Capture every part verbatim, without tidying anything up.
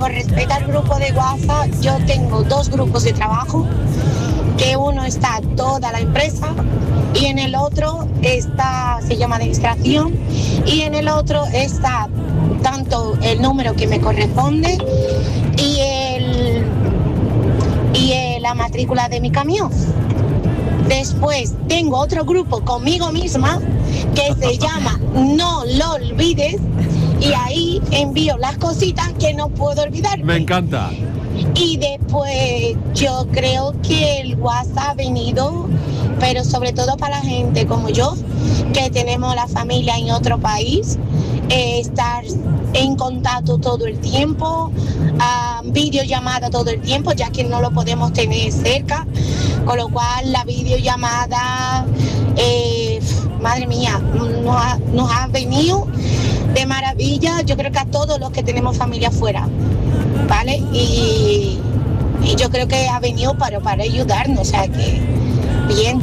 con respecto al grupo de WhatsApp, yo tengo dos grupos de trabajo, que uno está toda la empresa y en el otro está, se llama administración, y en el otro está tanto el número que me corresponde y el y el, la matrícula de mi camión. Después tengo otro grupo conmigo misma que se llama No lo olvides, y ahí envío las cositas que no puedo olvidar. Me encanta. Y después yo creo que el WhatsApp ha venido, pero sobre todo para la gente como yo, que tenemos la familia en otro país, eh, estar en contacto todo el tiempo, uh, videollamada todo el tiempo, ya que no lo podemos tener cerca, con lo cual la videollamada, eh, madre mía, nos ha, nos ha venido de maravilla, yo creo que a todos los que tenemos familia afuera, ¿vale? Y, y yo creo que ha venido para, para ayudarnos, o sea que bien.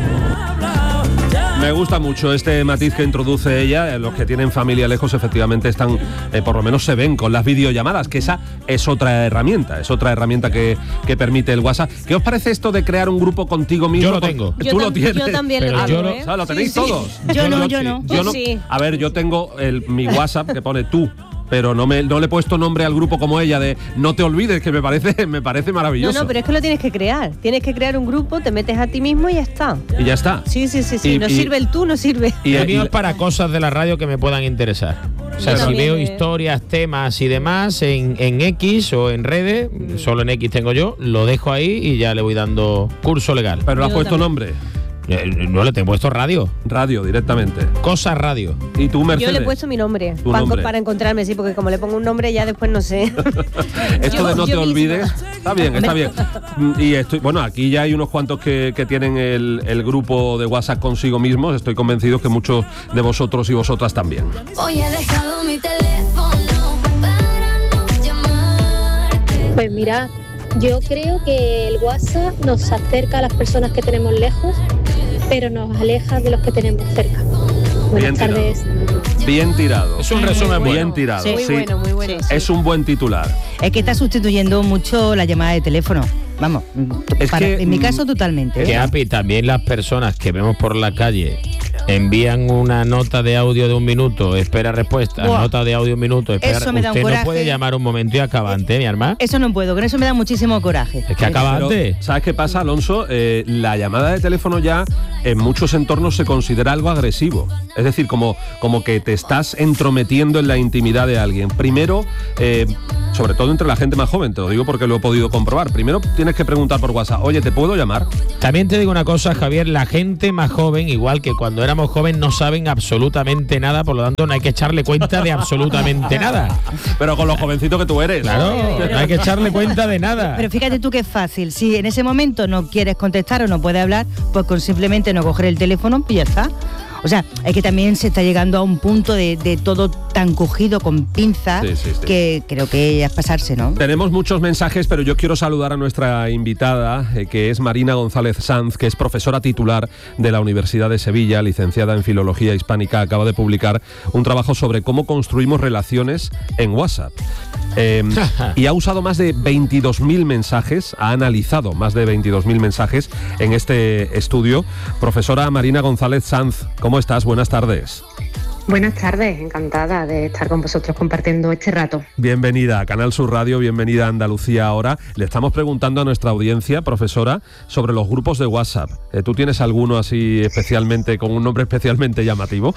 Me gusta mucho este matiz que introduce ella. Los que tienen familia lejos efectivamente están, eh, por lo menos se ven con las videollamadas, que esa es otra herramienta, es otra herramienta que, que permite el WhatsApp. ¿Qué os parece esto de crear un grupo contigo mismo? Yo lo tengo. Tú yo lo tienes. Yo también lo tengo, yo lo, ¿eh? o sea, ¿lo tenéis sí, sí. todos? Yo no, yo no. Yo no Sí. A ver, yo tengo el, mi WhatsApp que pone tú, pero no me no le he puesto nombre al grupo como ella de no te olvides, que me parece me parece maravilloso. No, no, pero es que lo tienes que crear. Tienes que crear un grupo, te metes a ti mismo y ya está. Y ya está. Sí, sí, sí, sí. Y, no y, sirve el tú, no sirve. Y el mío es para cosas de la radio que me puedan interesar. O sea, Yo si también, veo eh. historias, temas y demás en, en X o en redes, mm. solo en X tengo yo, lo dejo ahí y ya le voy dando curso legal. Pero le has Yo puesto también. nombre. Eh, No le tengo puesto radio. Radio directamente. Cosas radio. ¿Y tú, Mercedes? Yo le he puesto mi nombre, Tu para, nombre. para encontrarme, sí, porque como le pongo un nombre ya después no sé. Esto Yo- de no yo te misma. olvides, está bien, está bien. Y estoy, bueno, aquí ya hay unos cuantos que, que tienen el, el grupo de WhatsApp consigo mismos. Estoy convencido que muchos de vosotros y vosotras también. Hoy he dejado mi teléfono para no llamarte. Pues mira, yo creo que el WhatsApp nos acerca a las personas que tenemos lejos, pero nos aleja de los que tenemos cerca. Bien Buenas tirado. tardes. Bien tirado. Es un resumen Bien bueno. tirado, Muy sí. bueno, muy bueno. sí. Es un buen titular. Es que está sustituyendo mucho la llamada de teléfono. Vamos, Es para- que, en mi mm, caso totalmente. Que Api, también las personas que vemos por la calle envían una nota de audio de un minuto, espera respuesta, Buah. nota de audio un minuto, espera. Eso me da un Usted no coraje. puede llamar un momento y acaba antes, mi hermana. Eso no puedo, con eso me da muchísimo coraje. Es que acaba Pero, antes. ¿sabes qué pasa, Alonso? Eh, la llamada de teléfono ya en muchos entornos se considera algo agresivo. Es decir, como, como que te estás entrometiendo en la intimidad de alguien. Primero, eh, sobre todo entre la gente más joven, te lo digo porque lo he podido comprobar. Primero tienes que preguntar por WhatsApp, oye, ¿te puedo llamar? También te digo una cosa, Javier, la gente más joven, igual que cuando éramos jóvenes, no saben absolutamente nada, por lo tanto no hay que echarle cuenta de absolutamente nada. Pero con lo jovencito que tú eres. Claro, no hay que echarle cuenta de nada. Pero fíjate tú que es fácil. Si en ese momento no quieres contestar o no puedes hablar, pues con simplemente no coger el teléfono, pues ya está. O sea, es que también se está llegando a un punto de, de todo tan cogido con pinzas, Sí, sí, sí. que creo que ya es pasarse, ¿no? Tenemos muchos mensajes, pero yo quiero saludar a nuestra invitada, eh, que es Marina González Sanz, que es profesora titular de la Universidad de Sevilla, licenciada en Filología Hispánica. Acaba de publicar un trabajo sobre cómo construimos relaciones en WhatsApp. Eh, y ha usado más de veintidós mil mensajes, ha analizado más de veintidós mil mensajes en este estudio. Profesora Marina González Sanz, ¿cómo estás? Buenas tardes. Buenas tardes, encantada de estar con vosotros compartiendo este rato. Bienvenida a Canal Sur Radio, bienvenida a Andalucía Ahora. Le estamos preguntando a nuestra audiencia, profesora, sobre los grupos de WhatsApp. Eh, ¿Tú tienes alguno así especialmente, con un nombre especialmente llamativo?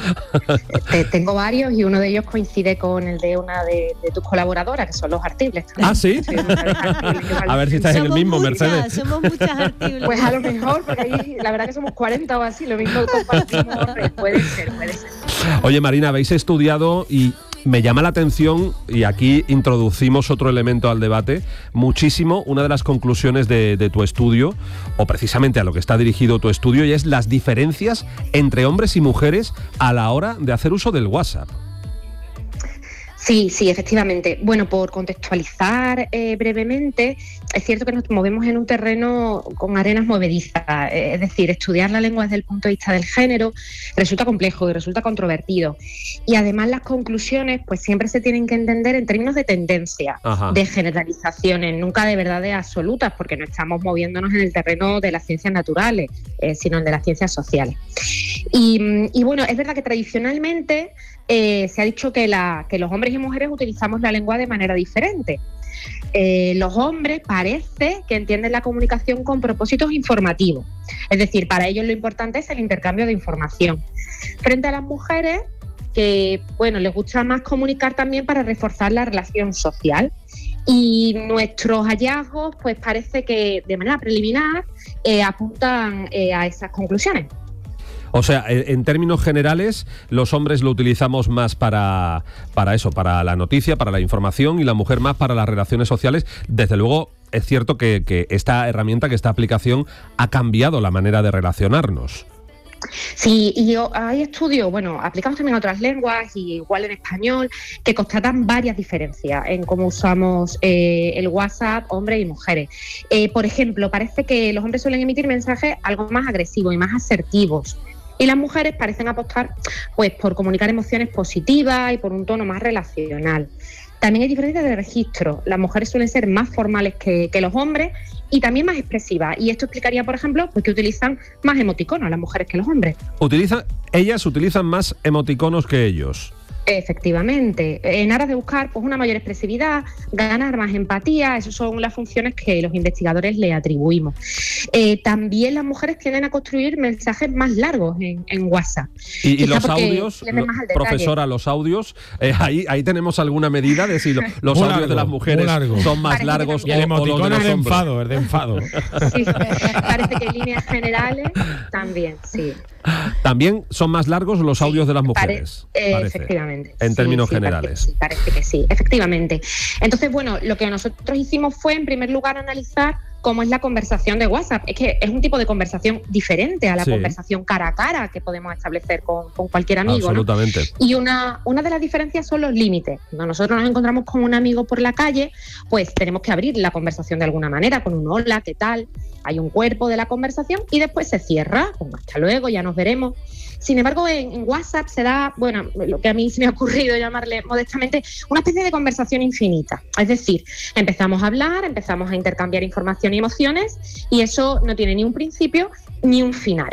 Te- tengo varios y uno de ellos coincide con el de una de, de tus colaboradoras, que son los Artibles. ¿Ah, sí? Soy una de las Artibles, igual. A ver si estás en el Somos mismo, muchas, Mercedes. Somos muchas artibles. Pues a lo mejor, porque ahí la verdad que somos cuarenta o así, lo mismo compartimos. Puede ser, puede ser. Oye, Marina, habéis estudiado y me llama la atención, y aquí introducimos otro elemento al debate, muchísimo una de las conclusiones de, de tu estudio, o precisamente a lo que está dirigido tu estudio, y es las diferencias entre hombres y mujeres a la hora de hacer uso del WhatsApp. Sí, sí, efectivamente. Bueno, por contextualizar eh, brevemente, es cierto que nos movemos en un terreno con arenas movedizas, eh, es decir, estudiar la lengua desde el punto de vista del género resulta complejo y resulta controvertido. Y además las conclusiones pues siempre se tienen que entender en términos de tendencia, Ajá. de generalizaciones, nunca de verdades absolutas, porque no estamos moviéndonos en el terreno de las ciencias naturales, eh, sino en de las ciencias sociales. Y, y bueno, es verdad que tradicionalmente eh, se ha dicho que, la, que los hombres y mujeres utilizamos la lengua de manera diferente. Eh, los hombres parece que entienden la comunicación con propósitos informativos, es decir, para ellos lo importante es el intercambio de información. Frente a las mujeres, que bueno, les gusta más comunicar también para reforzar la relación social. Y nuestros hallazgos, pues parece que de manera preliminar eh, apuntan eh, a esas conclusiones. O sea, en términos generales, los hombres lo utilizamos más para, para eso, para la noticia, para la información, y la mujer más para las relaciones sociales. Desde luego, es cierto que, que esta herramienta, que esta aplicación ha cambiado la manera de relacionarnos. Sí, y hay estudios, bueno, aplicados también a otras lenguas, y igual en español, que constatan varias diferencias en cómo usamos eh, el WhatsApp, hombres y mujeres. Eh, por ejemplo, parece que los hombres suelen emitir mensajes algo más agresivos y más asertivos, y las mujeres parecen apostar pues por comunicar emociones positivas y por un tono más relacional. También hay diferencias de registro. Las mujeres suelen ser más formales que, que los hombres y también más expresivas. Y esto explicaría, por ejemplo, pues que utilizan más emoticonos las mujeres que los hombres. Utilizan, ellas utilizan más emoticonos que ellos. Efectivamente, en aras de buscar pues una mayor expresividad, ganar más empatía, esas son las funciones que los investigadores le atribuimos. Eh, también las mujeres tienden a construir mensajes más largos en, en WhatsApp. Y, y los audios, lo, profesora, los audios, eh, ahí, ahí tenemos alguna medida de si lo, los muy audios largo, de las mujeres son más parece largos que, o, o los de los de enfado, es de enfado. Sí, parece que en líneas generales también, sí. También son más largos los audios de las mujeres. Pare, eh, efectivamente. En sí, términos sí, generales. Parece, parece que sí, efectivamente. Entonces, bueno, lo que nosotros hicimos fue, en primer lugar, analizar cómo es la conversación de WhatsApp. Es que es un tipo de conversación diferente a la sí. conversación cara a cara que podemos establecer con, con cualquier amigo. Absolutamente. ¿no? Y una, una de las diferencias son los límites. Cuando nosotros nos encontramos con un amigo por la calle, pues tenemos que abrir la conversación de alguna manera, con un hola, ¿qué tal? Hay un cuerpo de la conversación y después se cierra, con hasta luego, ya nos veremos. Sin embargo, en, en WhatsApp se da, bueno, lo que a mí se me ha ocurrido llamarle modestamente, una especie de conversación infinita. Es decir, empezamos a hablar, empezamos a intercambiar información y emociones, y eso no tiene ni un principio ni un final.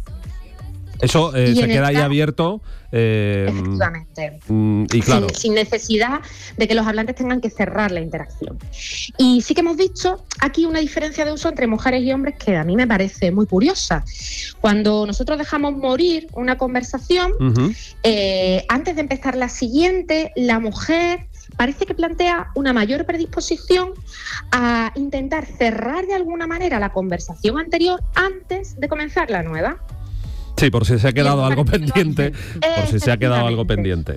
Eso eh, se queda ahí abierto. Eh, Efectivamente. Mm, y claro. Sin, sin necesidad de que los hablantes tengan que cerrar la interacción. Y sí que hemos visto aquí una diferencia de uso entre mujeres y hombres que a mí me parece muy curiosa. Cuando nosotros dejamos morir una conversación, uh-huh. eh, antes de empezar la siguiente, la mujer parece que plantea una mayor predisposición a intentar cerrar de alguna manera la conversación anterior antes de comenzar la nueva. Sí, por si se ha quedado algo pendiente. Por si se ha quedado algo pendiente.